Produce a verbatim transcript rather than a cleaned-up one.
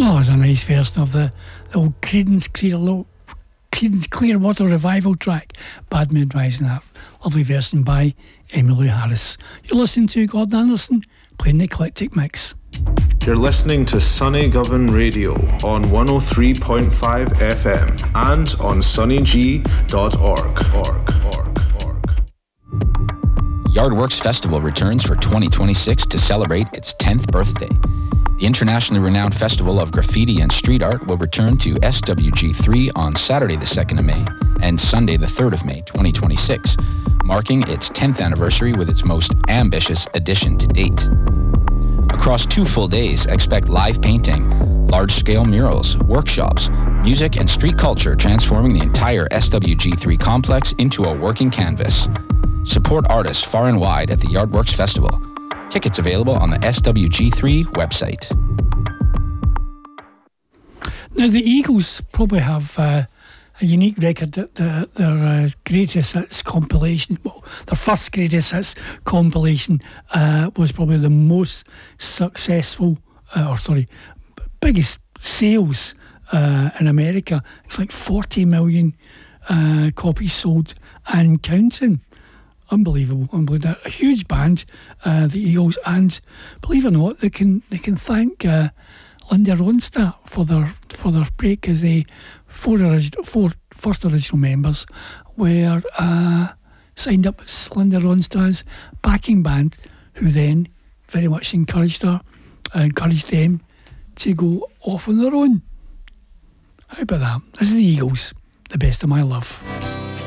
Oh, it's a nice version of the, the old Creedence Clearwater, Creedence Clearwater Revival track, Bad Mood Rising Up. Lovely version by Emmylou Harris. You're listening to Gordon Anderson playing the Eclectic Mix. You're listening to Sunny Govan Radio on one oh three point five F M and on sunny g dot org. Org, org, org. Yardworks Festival returns for twenty twenty-six to celebrate its tenth birthday. The internationally renowned Festival of Graffiti and Street Art will return to S W G three on Saturday the second of May and Sunday the third of May twenty twenty-six, marking its tenth anniversary with its most ambitious edition to date. Across two full days, expect live painting, large-scale murals, workshops, music and street culture transforming the entire S W G three complex into a working canvas. Support artists far and wide at the Yardworks Festival. Tickets available on the S W G three website. Now, the Eagles probably have uh, a unique record that the, their uh, greatest hits compilation, well, their first greatest hits compilation uh, was probably the most successful, uh, or sorry, biggest sales uh, in America. It's like forty million uh, copies sold and counting. Unbelievable, unbelievable. A huge band, uh, the Eagles, and believe it or not, they can they can thank uh, Linda Ronstadt for their for their break, because the four, original, four first original members were uh, signed up as Linda Ronstadt's backing band, who then very much encouraged her, uh, encouraged them to go off on their own. How about that? This is the Eagles, The Best of My Love.